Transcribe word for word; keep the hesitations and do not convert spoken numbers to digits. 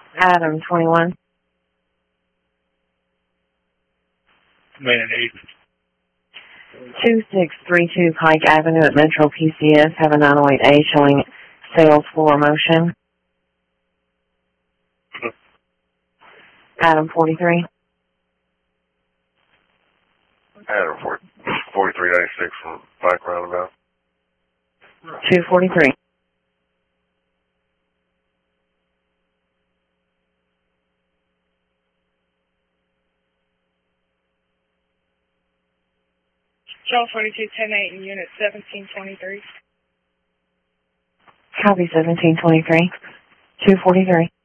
Adam twenty-one. Man eight. two six three two Pike Avenue at Metro P C S, have a nine oh eight A showing sales floor motion. Adam forty-three. Adam forty-three ninety-six from Pike Roundabout. two forty-three. Charles forty-two ten eight in unit seventeen twenty-three. Copy seventeen twenty-three. two forty-three.